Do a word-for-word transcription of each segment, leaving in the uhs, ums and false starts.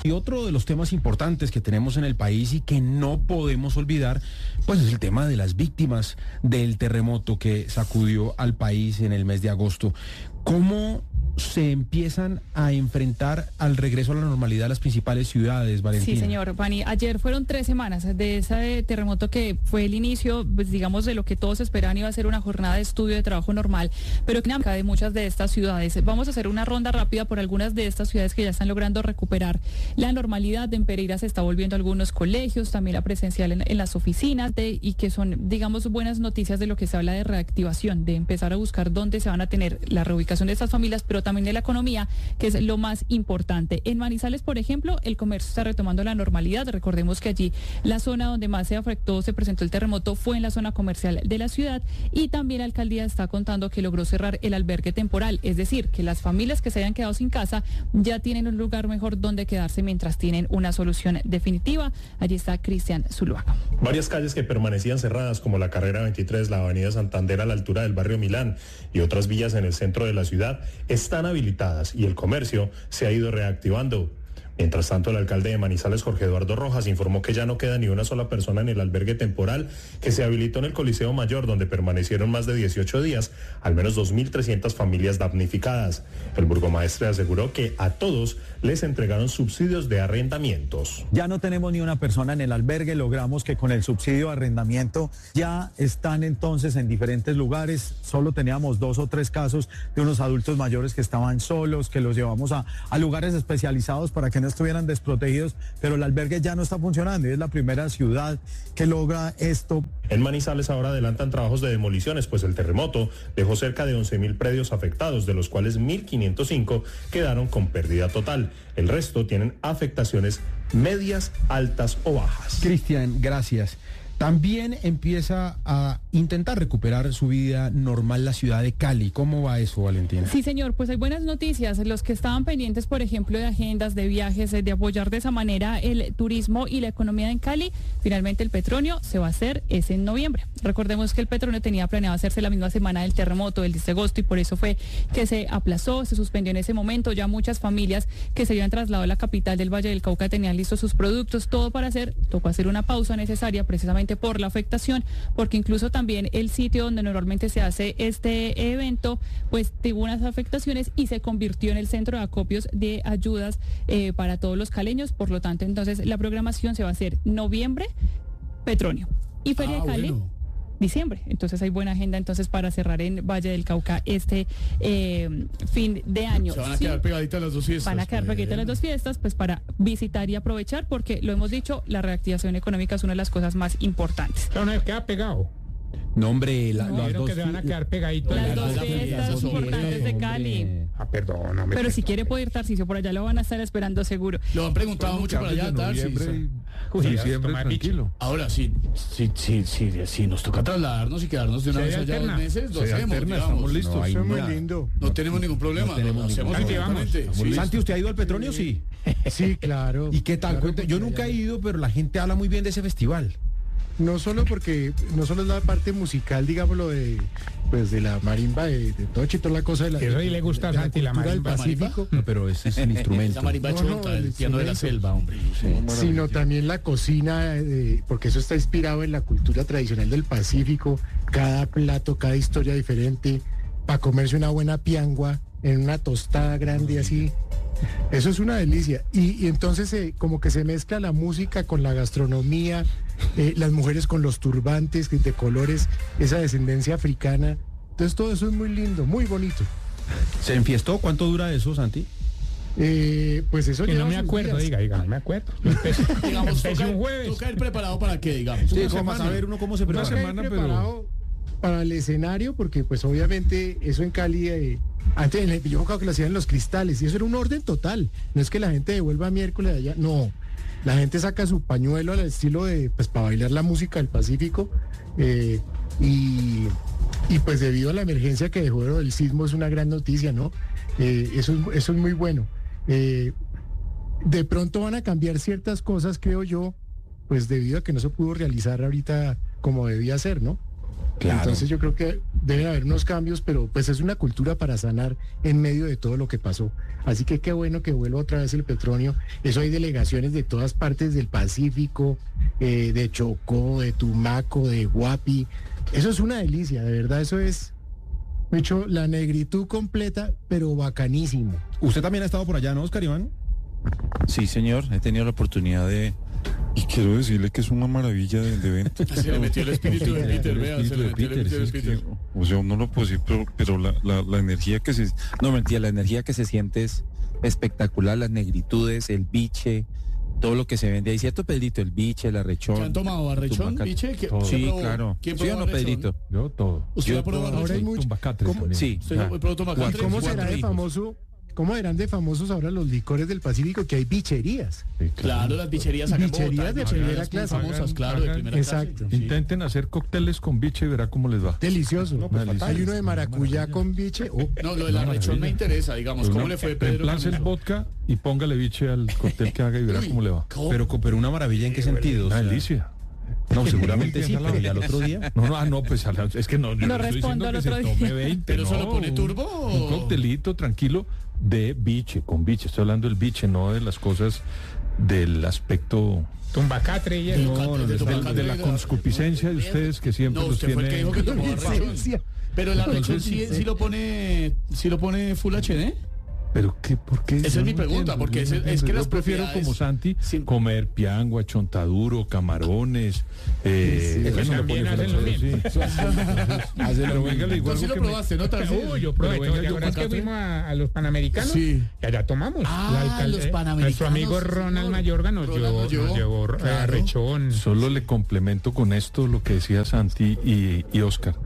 Y otro de los temas importantes que tenemos en el país y que no podemos olvidar, pues es el tema de las víctimas del terremoto que sacudió al país en el mes de agosto. ¿Cómo se empiezan a enfrentar al regreso a la normalidad las principales ciudades, Valentina? Sí, señor, Vani. Ayer fueron tres semanas de ese terremoto que fue el inicio, pues, digamos, de lo que todos esperaban iba a ser una jornada de estudio de trabajo normal, pero que de muchas de estas ciudades. Vamos a hacer una ronda rápida por algunas de estas ciudades que ya están logrando recuperar la normalidad. En Pereira se está volviendo a algunos colegios, también la presencial en, en las oficinas, de, y que son, digamos, buenas noticias de lo que se habla de reactivación, de empezar a buscar dónde se van a tener la reubicación de estas familias, pero también de la economía, que es lo más importante. En Manizales, por ejemplo, el comercio está retomando la normalidad. Recordemos que allí la zona donde más se afectó, se presentó el terremoto, fue en la zona comercial de la ciudad, y también la alcaldía está contando que logró cerrar el albergue temporal, es decir, que las familias que se hayan quedado sin casa ya tienen un lugar mejor donde quedarse mientras tienen una solución definitiva. Allí está Cristian Zuluaga. Varias calles que permanecían cerradas, como la carrera veintitrés, la avenida Santander a la altura del barrio Milán y otras vías en el centro de la ciudad, están habilitadas y el comercio se ha ido reactivando. Mientras tanto, el alcalde de Manizales, Jorge Eduardo Rojas, informó que ya no queda ni una sola persona en el albergue temporal que se habilitó en el Coliseo Mayor, donde permanecieron más de dieciocho días, al menos dos mil trescientas familias damnificadas. El burgomaestre aseguró que a todos les entregaron subsidios de arrendamientos. Ya no tenemos ni una persona en el albergue, logramos que con el subsidio de arrendamiento ya están entonces en diferentes lugares. Solo teníamos dos o tres casos de unos adultos mayores que estaban solos, que los llevamos a, a lugares especializados para que no estuvieran desprotegidos, pero el albergue ya no está funcionando y es la primera ciudad que logra esto. En Manizales ahora adelantan trabajos de demoliciones, pues el terremoto dejó cerca de once mil predios afectados, de los cuales mil quinientos cinco quedaron con pérdida total. El resto tienen afectaciones medias, altas o bajas. Cristian, gracias. También empieza a intentar recuperar su vida normal la ciudad de Cali. ¿Cómo va eso, Valentina? Sí, señor, pues hay buenas noticias. Los que estaban pendientes, por ejemplo, de agendas, de viajes, de apoyar de esa manera el turismo y la economía en Cali, finalmente el Petronio se va a hacer es en noviembre. Recordemos que el Petronio tenía planeado hacerse la misma semana del terremoto, del diez de agosto, y por eso fue que se aplazó, se suspendió en ese momento. Ya muchas familias que se habían trasladado a la capital del Valle del Cauca tenían listos sus productos, todo para hacer, tocó hacer una pausa necesaria precisamente por la afectación, porque incluso también el sitio donde normalmente se hace este evento, pues tuvo unas afectaciones y se convirtió en el centro de acopios de ayudas eh, para todos los caleños. Por lo tanto, entonces la programación se va a hacer noviembre, Petronio, y Feria ah, de Cali. Bueno. Diciembre. Entonces hay buena agenda entonces para cerrar en Valle del Cauca este eh, fin de año. Se van a sí, quedar pegaditas las dos fiestas. Van a quedar pegaditas las dos fiestas, pues para visitar y aprovechar, porque lo hemos dicho, la reactivación económica es una de las cosas más importantes. Pero no queda pegado. No, hombre, la, No, las Dijeron dos... que se van a quedar pegaditos. Las las dos dos fiestas fiestas, importantes de Cali. Ah, perdón, no me Pero si perdone. quiere puede ir Tarcisio, por allá lo van a estar esperando seguro. Lo han preguntado mucho para allá, Tarsis. Uy, diciembre toma tranquilo. Ahora, si, si, si, si, si nos toca trasladarnos y quedarnos de una Se vez allá alterna. dos meses, lo Se hacemos, alterna, digamos. estamos listos. No hay Eso es muy nada. lindo. No tenemos ningún problema, No tenemos lo hacemos ningún problema. perfectamente. Sí. Santi, ¿usted ha ido al Petronio? Sí. Sí, claro. ¿Y qué tal? Claro, Cuente- Yo porque nunca he allá- ido, pero la gente habla muy bien de ese festival. No solo porque, no solo es la parte musical, digámoslo, de, pues de la marimba, de, de Tochi, toda la cosa de la... Eso sí le gusta a de Santi, la cultura del marimba. Pacífico, No, pero ese es el instrumento. Esa marimba No, no, chonta, el el piano de la instrumento. selva, hombre. sino también la cocina, eh, porque eso está inspirado en la cultura tradicional del Pacífico, cada plato, cada historia diferente, para comerse una buena piangua en una tostada grande así. Eso es una delicia. Y, y entonces eh, como que se mezcla la música con la gastronomía, eh, las mujeres con los turbantes de colores, esa descendencia africana. Entonces todo eso es muy lindo, muy bonito. ¿Se enfiestó? ¿Cuánto dura eso, Santi? Eh, pues eso Que no lleva me sus acuerdo, días. diga, diga, no me acuerdo. Empecé, Digamos, empecé toca, un jueves. toca ir preparado para qué, digamos. Sí, Una como semana. saber uno cómo se Una prepara. semana semana, pero- preparado para el escenario, porque pues obviamente eso en Cali, eh, antes en el- yo creo que lo hacían en los cristales, y eso era un orden total. No es que la gente devuelva miércoles de allá, no. La gente saca su pañuelo al estilo de, pues para bailar la música del Pacífico, eh, y, y pues debido a la emergencia que dejó el sismo es una gran noticia, ¿no? Eh, eso, es- eso es muy bueno. Eh, de pronto van a cambiar ciertas cosas, creo yo, pues debido a que no se pudo realizar ahorita como debía ser, ¿no? Claro. Entonces yo creo que deben haber unos cambios, pero pues es una cultura para sanar en medio de todo lo que pasó. Así que qué bueno que vuelva otra vez el Petronio. Eso hay delegaciones de todas partes del Pacífico, eh, de Chocó, de Tumaco, de Guapi. Eso es una delicia, de verdad, eso es, de hecho, la negritud completa, pero bacanísimo. Usted también ha estado por allá, ¿no, Oscar Iván? Sí, señor, he tenido la oportunidad de... Y quiero decirle que es una maravilla de, de evento. Se le metió el espíritu de Peter, vea, se le metió el espíritu de Peter. O sea, no lo puedo decir, pero, pero la, la, la energía que se... No, mentira, la energía que se siente es espectacular, las negritudes, el biche, todo lo que se vende ahí, ¿cierto, Pedrito? El biche, el arrechón. ¿Se han tomado arrechón, tumbacate. biche? ¿Qué- Sí, ¿quién probó- claro. quién ¿Sí probó o no, arrechón? Pedrito? Yo todo. ¿Usted Yo ha probado ahora hay arrechón? mucho- Tumbacatres ¿Cómo? también. Sí. ¿Usted ya. probó tomacatres? Cuatro- ¿Cómo cuatro será de hijos. famoso? ¿Cómo eran de famosos ahora los licores del Pacífico? Que hay bicherías. Sí, Claro, las bicherías acá en Bicherías Bogotá, de bicherías primera muy clase. famosas, Hagan- claro, de hagan- primera Exacto. clase. Sí. Intenten hacer cócteles con biche y verá cómo les va. Delicioso. No, pues, fatal. Hay uno de maracuyá con biche. Oh, No, lo del Una arrechón me maravilla. interesa, digamos. Pues ¿Cómo no, le fue Pedro? reemplace el con eso? vodka y póngale biche al cóctel que haga y verá Uy, cómo le va. ¿cómo? Pero, pero una maravilla, ¿en qué sentido? O Una sea, delicia. no, seguramente sí, Empieza la- pero ¿y al otro día? No, no, ah, no, pues a la- es que no, yo No no estoy respondo diciendo al que se otro tome día. veinte. ¿Pero eso no, lo pone un- turbo o- Un coctelito tranquilo de biche, con biche. Estoy hablando del biche, no de las cosas del aspecto Tumbacatre y De eso. Tumbacatre, no, no, de de, Tumbacatre, de la de- conscupiscencia de ustedes que siempre No, los usted fue el que dijo que tienen. tomó arrechón. esencia. Pero el arrechón Entonces, sí, sí lo pone, sí lo pone Full H D. Pero qué, ¿por qué? Esa Yo es mi no pregunta, entiendo, porque yo es- no es entiendo. que las Yo prefiero propiedades- como Santi Sí. comer piangua, chontaduro, camarones. Eh, Sí, bueno, también le pone hacen lo Full H D, sí. Pero venga, le digo Tú sí algo lo que me- probaste, ¿no? Tarcisio? Uy, yo probé Pero todo. venga, ¿Te yo acuerdas que Tumbacatre. fuimos a, a los Panamericanos? Sí. Y allá tomamos. Ah, El alcalde- los Panamericanos, Nuestro amigo sí, Ronald señor. Mayorga nos Ronald llevó, nos llevó, nos llevó eh, claro. arrechón. Solo le complemento con esto lo que decía Santi y, y Oscar.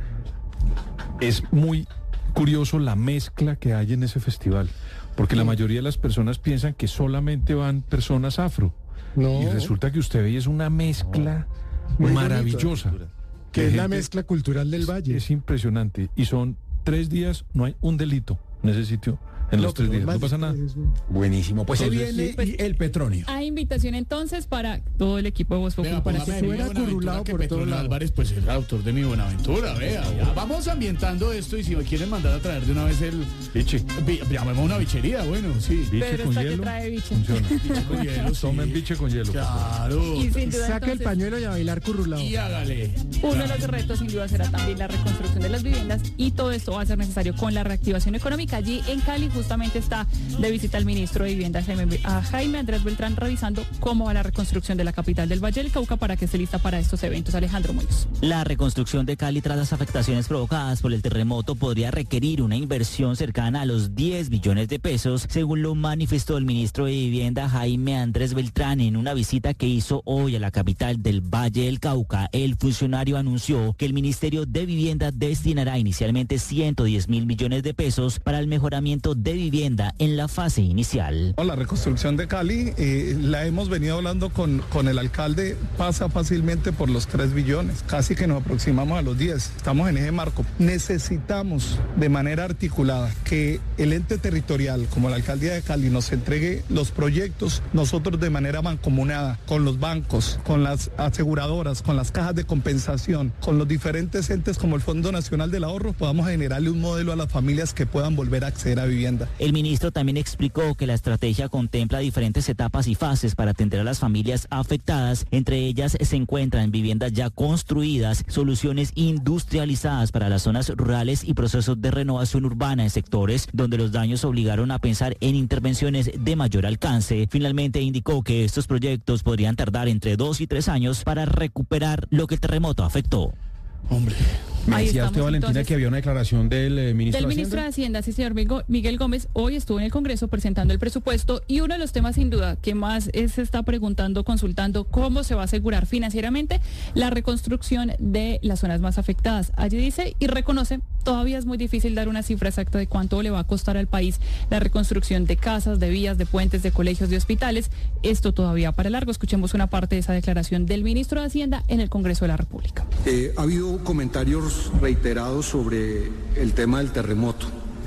Es muy curioso la mezcla que hay en ese festival, porque la mayoría de las personas piensan que solamente van personas afro. no. Y resulta que usted ve y es una mezcla Muy maravillosa. Que de es la gente- mezcla cultural del Valle. Es impresionante. Y son tres días, no hay un delito en ese sitio. En los No, tres pero días. más No pasa de nada. tres, eso. Buenísimo. Pues se Entonces, viene pues- y el Petronio. Hay invitación entonces para todo el equipo de Voz Populi Vea, para que póngame se mi fuera Buenaventura, acurrulado que por todo Petronio lado. Álvarez, pues es el autor de Mi Buenaventura, vea. Ya vamos ambientando esto y si me quieren mandar a traer de una vez el... Biche. vi- Llamemos una bichería, bueno, sí. Biche Pedro con está que hielo. trae biche. Funciona. Biche con hielo, sí. Tomen biche con hielo. Claro. Y sin duda, Saca el entonces, pañuelo y a bailar currulado. Y hágale. uno de los retos sin duda será también la reconstrucción de las viviendas y todo esto va a ser necesario con la reactivación económica. Allí en Cali justamente está de visita el ministro de Vivienda Jaime, a Jaime Andrés Beltrán revisando cómo va la reconstrucción de la capital del Valle del Cauca para que esté lista para estos eventos. Alejandro Muñoz. La reconstrucción de Cali tras las afectaciones provocadas por el terremoto podría requerir una inversión cercana a los diez billones de pesos, según lo manifestó el ministro de Vivienda Jaime Andrés Beltrán en una visita que hizo hoy a la capital del Valle del Cauca. El funcionario anunció que el Ministerio de Vivienda destinará inicialmente ciento diez mil millones de pesos para el mejoramiento de vivienda en la fase inicial. La reconstrucción de Cali, eh, la hemos venido hablando con, con el alcalde, pasa fácilmente por los tres billones, casi que nos aproximamos a los diez, estamos en ese marco. Necesitamos de manera articulada que el ente territorial, como la alcaldía de Cali, nos entregue los proyectos, nosotros de manera mancomunada, con los bancos, con las aseguradoras, con las cajas de compensación, con los diferentes entes como el Fondo Nacional del Ahorro, podamos generarle un modelo a las familias que puedan volver a acceder a vivienda. El ministro también explicó que la estrategia contempla diferentes etapas y fases para atender a las familias afectadas. Entre ellas se encuentran viviendas ya construidas, soluciones industrializadas para las zonas rurales y procesos de renovación urbana en sectores donde los daños obligaron a pensar en intervenciones de mayor alcance. Finalmente indicó que estos proyectos podrían tardar entre dos y tres años para recuperar lo que el terremoto afectó. Hombre. Me Ahí decía estamos, usted, Valentina, entonces. que había una declaración del eh, ministro Del de ministro de Hacienda. Hacienda, sí, señor Migo- Miguel Gómez, hoy estuvo en el Congreso presentando el presupuesto y uno de los temas sin duda que más es- se está preguntando, consultando, cómo se va a asegurar financieramente la reconstrucción de las zonas más afectadas. Allí dice y reconoce, todavía es muy difícil dar una cifra exacta de cuánto le va a costar al país la reconstrucción de casas, de vías, de puentes, de colegios, de hospitales. Esto todavía para largo. Escuchemos una parte de esa declaración del ministro de Hacienda en el Congreso de la República. Eh, ha habido comentarios reiterados sobre el tema del terremoto.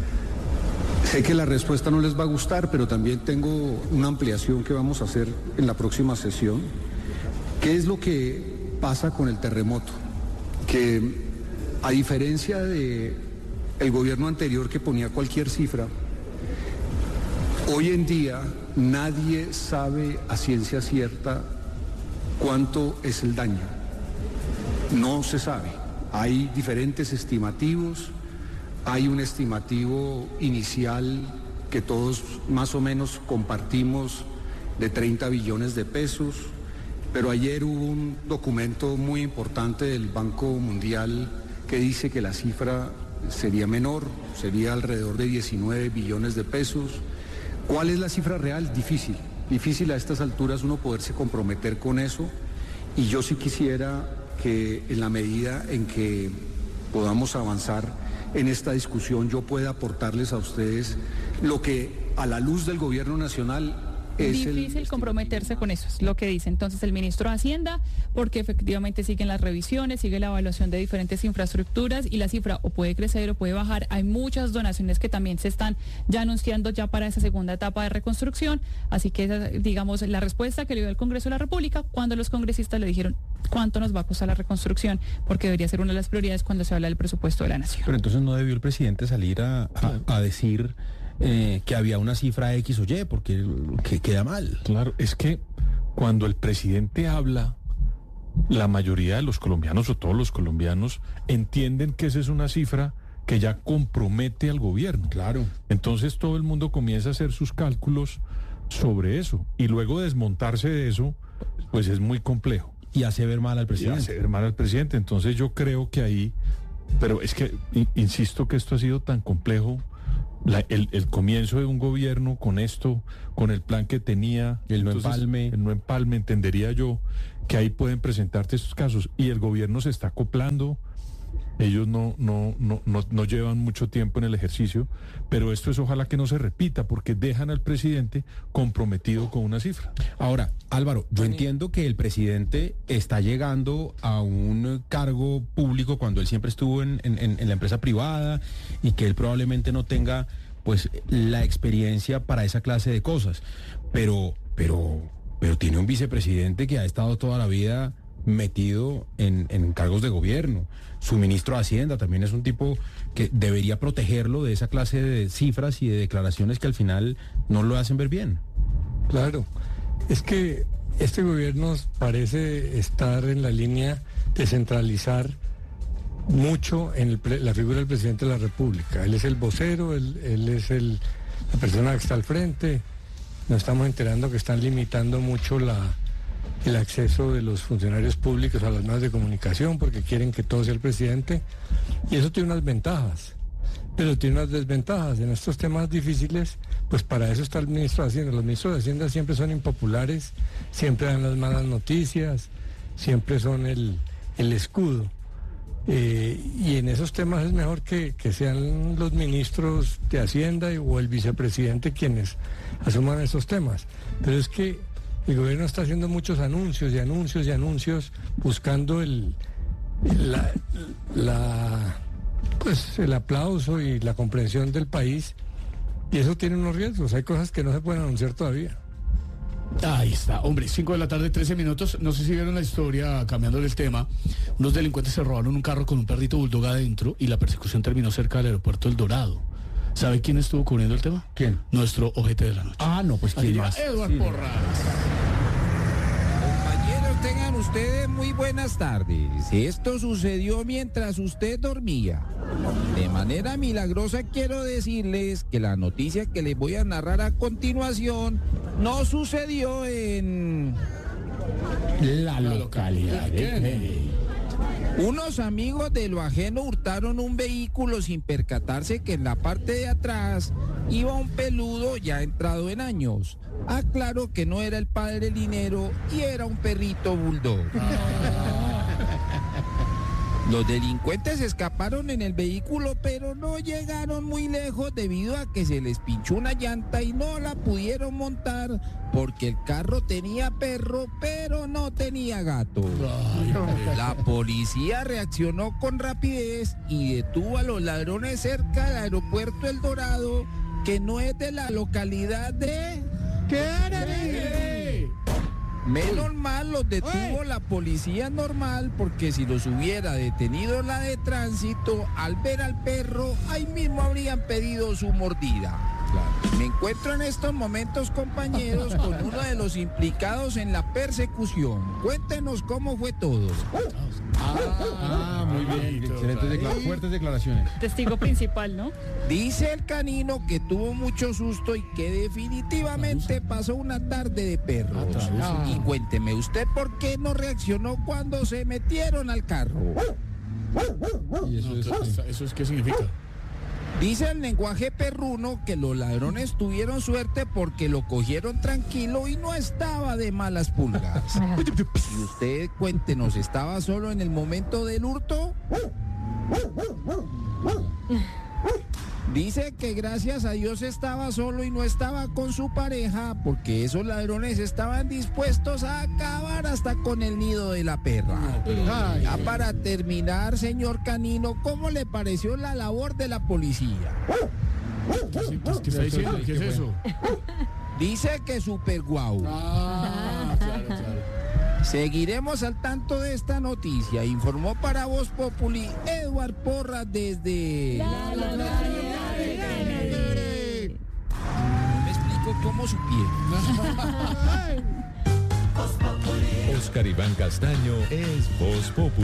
Sé que la respuesta no les va a gustar, pero también tengo una ampliación que vamos a hacer en la próxima sesión. ¿Qué es lo que pasa con el terremoto? Que A diferencia de el gobierno anterior que ponía cualquier cifra, hoy en día nadie sabe a ciencia cierta cuánto es el daño. No se sabe. Hay diferentes estimativos, hay un estimativo inicial que todos más o menos compartimos de treinta billones de pesos, pero ayer hubo un documento muy importante del Banco Mundial que dice que la cifra sería menor, sería alrededor de diecinueve billones de pesos. ¿Cuál es la cifra real? Difícil, difícil a estas alturas uno poderse comprometer con eso, y yo sí quisiera que en la medida en que podamos avanzar en esta discusión yo pueda aportarles a ustedes lo que a la luz del gobierno nacional es difícil el... comprometerse con eso, es lo que dice entonces el ministro de Hacienda, porque efectivamente siguen las revisiones, sigue la evaluación de diferentes infraestructuras y la cifra o puede crecer o puede bajar. Hay muchas donaciones que también se están ya anunciando ya para esa segunda etapa de reconstrucción, así que esa, digamos, la respuesta que le dio el Congreso de la República cuando los congresistas le dijeron cuánto nos va a costar la reconstrucción, porque debería ser una de las prioridades cuando se habla del presupuesto de la nación. Pero entonces no debió el presidente salir a, a, a decir eh, que había una cifra X o Y, porque que queda mal. Claro, es que cuando el presidente habla, la mayoría de los colombianos o todos los colombianos entienden que esa es una cifra que ya compromete al gobierno. Claro. Entonces todo el mundo comienza a hacer sus cálculos sobre eso y luego desmontarse de eso, pues es muy complejo. Y hace ver mal al presidente. Y hace ver mal al presidente. Entonces yo creo que ahí, pero es que insisto que esto ha sido tan complejo. La, el, el comienzo de un gobierno con esto, con el plan que tenía, el no entonces, empalme. el no empalme, entendería yo que ahí pueden presentarte estos casos y el gobierno se está acoplando. Ellos no, no, no, no, no llevan mucho tiempo en el ejercicio, pero esto es ojalá que no se repita porque dejan al presidente comprometido con una cifra. Ahora, Álvaro, yo entiendo que el presidente está llegando a un cargo público cuando él siempre estuvo en, en, en la empresa privada y que él probablemente no tenga pues la experiencia para esa clase de cosas, pero, pero, pero tiene un vicepresidente que ha estado toda la vida metido en, en cargos de gobierno. Su ministro de Hacienda también es un tipo que debería protegerlo de esa clase de cifras y de declaraciones que al final no lo hacen ver bien. Claro, es que este gobierno parece estar en la línea de centralizar mucho en el, la figura del presidente de la República. Él es el vocero, él, él es el, la persona que está al frente. Nos estamos enterando que están limitando mucho la el acceso de los funcionarios públicos a los medios de comunicación porque quieren que todo sea el presidente, y eso tiene unas ventajas, pero tiene unas desventajas. En estos temas difíciles, pues para eso está el ministro de Hacienda. Los ministros de Hacienda siempre son impopulares, siempre dan las malas noticias, siempre son el, el escudo. Eh, y en esos temas es mejor que, que sean los ministros de Hacienda o el vicepresidente quienes asuman esos temas. Pero es que el gobierno está haciendo muchos anuncios y anuncios y anuncios buscando el, la, la, pues el aplauso y la comprensión del país, y eso tiene unos riesgos. Hay cosas que no se pueden anunciar todavía. Ahí está, hombre, cinco de la tarde, trece minutos. No sé si vieron la historia, cambiando el tema. Unos delincuentes se robaron un carro con un perrito bulldog adentro y la persecución terminó cerca del aeropuerto El Dorado. ¿Sabe quién estuvo cubriendo el tema? ¿Quién? Nuestro ojete de la noche. Ah, no, pues quién más. Edward sí. Porras. Compañeros, tengan ustedes muy buenas tardes. Esto sucedió mientras usted dormía. De manera milagrosa quiero decirles que la noticia que les voy a narrar a continuación no sucedió en la localidad de... Unos amigos de lo ajeno hurtaron un vehículo sin percatarse que en la parte de atrás iba un peludo ya entrado en años. Aclaro que no era el padre Linero y era un perrito bulldog. Los delincuentes escaparon en el vehículo, pero no llegaron muy lejos debido a que se les pinchó una llanta y no la pudieron montar porque el carro tenía perro, pero no tenía gato. La policía reaccionó con rapidez y detuvo a los ladrones cerca del aeropuerto El Dorado, que no es de la localidad de... ¿Qué? Menos mal los detuvo la policía normal, porque si los hubiera detenido la de tránsito, al ver al perro, ahí mismo habrían pedido su mordida. Claro. Me encuentro en estos momentos, compañeros, con uno de los implicados en la persecución. Cuéntenos cómo fue todo. Ah, muy bien. Excelentes decla- fuertes declaraciones. Testigo principal, ¿no? Dice el canino que tuvo mucho susto y que definitivamente pasó una tarde de perros. Ah. Y cuénteme, ¿usted por qué no reaccionó cuando se metieron al carro? Y eso, No, es, claro, ¿eso es qué significa? Dice el lenguaje perruno que los ladrones tuvieron suerte porque lo cogieron tranquilo y no estaba de malas pulgas. Y usted, cuéntenos, ¿estaba solo en el momento del hurto? Dice que gracias a Dios estaba solo y no estaba con su pareja, porque esos ladrones estaban dispuestos a acabar hasta con el nido de la perra. No, pero- Ay, Ya para terminar, señor Canino, ¿cómo le pareció la labor de la policía? ¿Qué, qué- qué está diciendo? ¿Qué es eso? Dice que super guau. Ah, claro, claro. Seguiremos al tanto de esta noticia. Informó para Voz Populi Edward Porras desde... No me explico cómo supieron. Oscar Iván Castaño es Voz Populi.